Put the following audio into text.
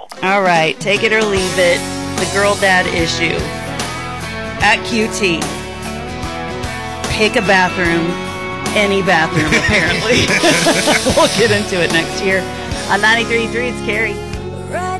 now. All right, take it or leave it. The girl dad issue. At QT, pick a bathroom, any bathroom apparently. We'll get into it next year. On 93.3, it's Carrie.